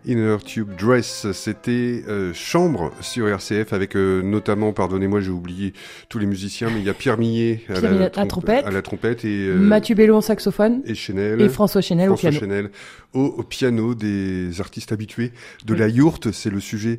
Inner Tube Dress, c'était Chambre sur RCF avec notamment, pardonnez-moi j'ai oublié tous les musiciens, mais il y a Pierre Millet à la trompette et Mathieu Bello en saxophone et Chenel et François Chenel au piano, des artistes habitués de la yourte. C'est le sujet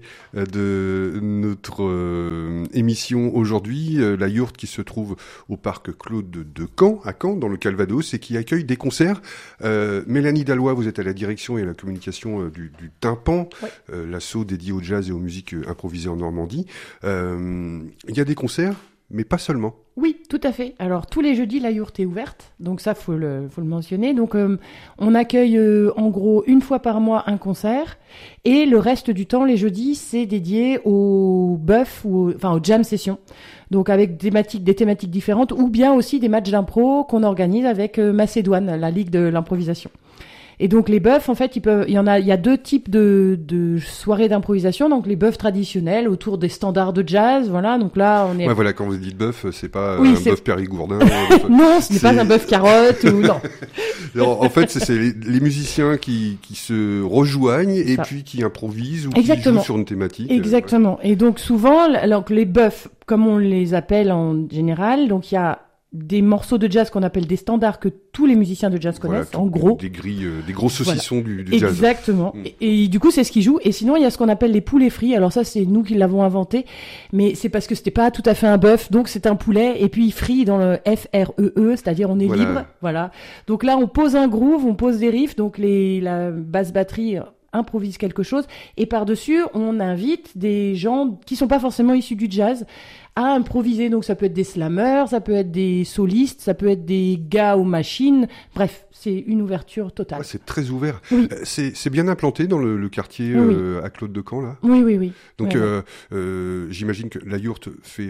de notre émission aujourd'hui. La yourte qui se trouve au parc Claude de Caen, à Caen, dans le Calvados, et qui accueille des concerts. Mélanie Dalloy, vous êtes à la direction et à la communication du Tympan, l'asso dédié au jazz et aux musiques improvisées en Normandie. Il y a des concerts, mais pas seulement. Oui, tout à fait. Alors, tous les jeudis, la yourte est ouverte. Donc ça, faut le mentionner. Donc, on accueille en gros une fois par mois un concert. Et le reste du temps, les jeudis, c'est dédié au bœuf ou aux jam sessions. Donc, avec des thématiques différentes ou bien aussi des matchs d'impro qu'on organise avec Macédoine, la Ligue de l'improvisation. Et donc les bœufs, en fait, il y a deux types de soirées d'improvisation. Donc les bœufs traditionnels autour des standards de jazz, voilà. Donc là, on est. Ouais, voilà, quand vous dites bœuf, c'est pas un bœuf périgourdin. Non, ce n'est pas un bœuf carotte ou non. Alors, en fait, c'est les musiciens qui se rejoignent et puis qui improvisent ou qui jouent sur une thématique. Exactement. Et donc souvent, alors les bœufs, comme on les appelle en général, donc il y a des morceaux de jazz qu'on appelle des standards que tous les musiciens de jazz connaissent, en gros. Des grilles, des gros saucissons du jazz. Exactement. Et du coup, c'est ce qu'ils jouent. Et sinon, il y a ce qu'on appelle les poulets frits. Alors ça, c'est nous qui l'avons inventé. Mais c'est parce que c'était pas tout à fait un bœuf. Donc, c'est un poulet. Et puis, frit dans le F-R-E-E. C'est-à-dire, on est libre. Voilà. Donc là, on pose un groove, on pose des riffs. Donc, la basse batterie improvise quelque chose. Et par-dessus, on invite des gens qui sont pas forcément issus du jazz à improviser. Donc ça peut être des slammers, ça peut être des solistes, ça peut être des gars aux machines. Bref, c'est une ouverture totale. Ouais, c'est très ouvert. Oui. C'est bien implanté dans le quartier à Claude de Caen, là. Oui. Donc j'imagine que la yourte fait,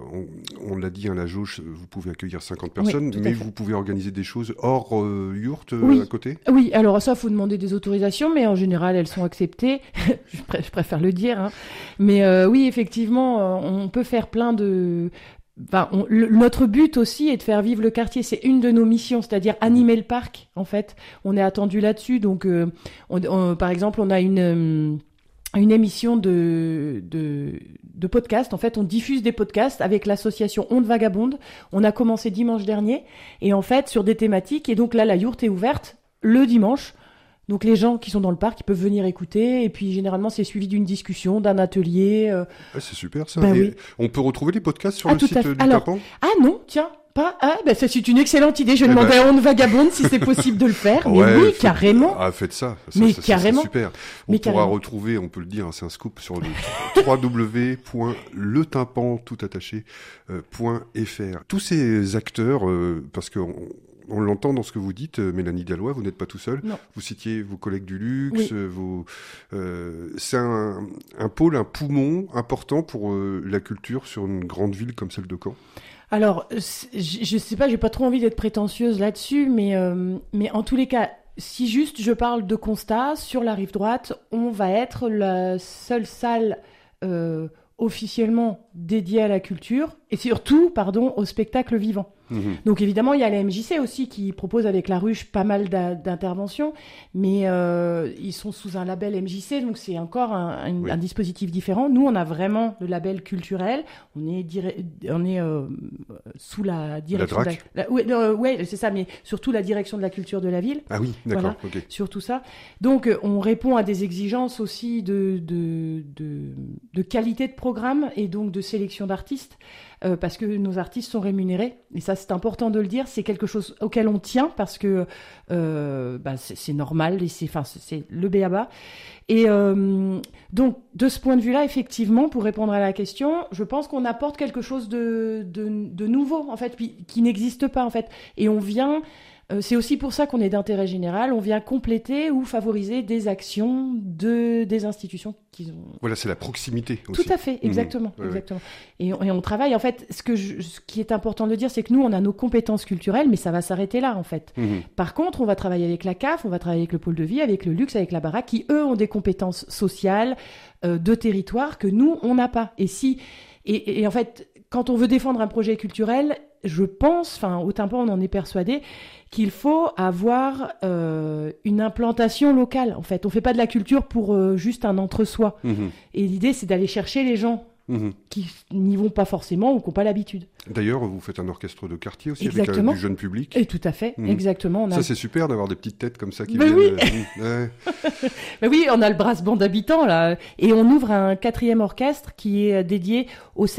on l'a dit, la jauge, vous pouvez accueillir 50 personnes, mais vous pouvez organiser des choses hors yourte à côté. Oui, alors ça, faut demander des autorisations, mais en général, elles sont acceptées. je préfère le dire. Hein. Mais oui, effectivement, on peut faire plein de... notre but aussi est de faire vivre le quartier. C'est une de nos missions, c'est-à-dire animer le parc, en fait. On est attendu là-dessus. Donc, par exemple, on a une émission de podcast. En fait, on diffuse des podcasts avec l'association Onde Vagabonde. On a commencé dimanche dernier. Et en fait, sur des thématiques. Et donc là, la yourte est ouverte le dimanche. Donc les gens qui sont dans le parc, ils peuvent venir écouter. Et puis généralement, c'est suivi d'une discussion, d'un atelier. C'est super ça. Oui. On peut retrouver les podcasts sur le site du Tympan ? Ah non, tiens. C'est une excellente idée. Je demandais à Onde Vagabonde si c'est possible de le faire. Mais oui, carrément. Faites ça. Carrément. C'est super. On pourra retrouver, on peut le dire, c'est un scoop sur le www.letympan.fr. Tous ces acteurs, parce que on l'entend dans ce que vous dites, Mélanie Dalloy, vous n'êtes pas tout seul. Non. Vous citiez vos collègues du luxe. C'est un pôle, un poumon important pour la culture sur une grande ville comme celle de Caen. Alors, je sais pas, j'ai pas trop envie d'être prétentieuse là-dessus, mais en tous les cas, si juste je parle de constat, sur la rive droite, on va être la seule salle officiellement dédiée à la culture et surtout, au spectacle vivant. Donc évidemment, il y a la MJC aussi qui propose avec La Ruche pas mal d'interventions, mais ils sont sous un label MJC, donc c'est encore un dispositif différent. Nous, on a vraiment le label culturel. On est sous la direction c'est ça, mais surtout la direction de la culture de la ville. Ah oui, d'accord. Voilà, okay. sur tout ça. Donc on répond à des exigences aussi de qualité de programme et donc de sélection d'artistes. Parce que nos artistes sont rémunérés, et ça c'est important de le dire, c'est quelque chose auquel on tient parce que c'est normal, et c'est le b.a.-ba. Et donc de ce point de vue-là, effectivement, pour répondre à la question, je pense qu'on apporte quelque chose de nouveau en fait, qui n'existe pas en fait, et on vient. C'est aussi pour ça qu'on est d'intérêt général. On vient compléter ou favoriser des actions des institutions qui ont. Voilà, c'est la proximité aussi. Tout à fait, exactement, exactement. Et on travaille. En fait, ce qui est important de dire, c'est que nous, on a nos compétences culturelles, mais ça va s'arrêter là, en fait. Par contre, on va travailler avec la CAF, on va travailler avec le pôle de vie, avec le luxe, avec la baraque, qui eux ont des compétences sociales, de territoire que nous, on n'a pas. Et en fait, quand on veut défendre un projet culturel, je pense, enfin, au tympan, on en est persuadé, qu'il faut avoir une implantation locale. En fait, on fait pas de la culture pour juste un entre-soi. Et l'idée, c'est d'aller chercher les gens qui n'y vont pas forcément ou qui n'ont pas l'habitude. D'ailleurs, vous faites un orchestre de quartier aussi, Exactement. avec du jeune public. Et tout à fait, exactement. Ça, c'est super d'avoir des petites têtes comme ça qui Ben viennent. Oui. Ben oui, on a le brass band habitant, là. Et on ouvre un 4e orchestre qui est dédié au